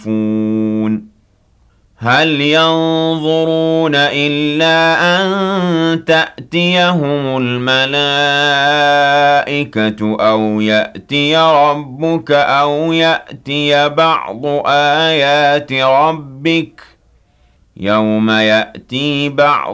هل ينظرون إلا أن تأتيهم الملائكة أو يأتي ربك أو يأتي بعض آيات ربك يوم يأتي بعض